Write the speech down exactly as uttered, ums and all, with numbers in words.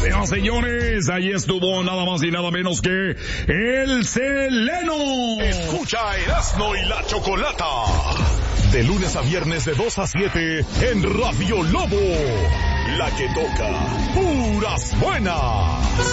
Señoras, señores, ahí estuvo nada más y nada menos que el Seleno. Escucha Erasmo y la Chocolata. De lunes a viernes de dos a siete en Radio Lobo. La que toca puras buenas.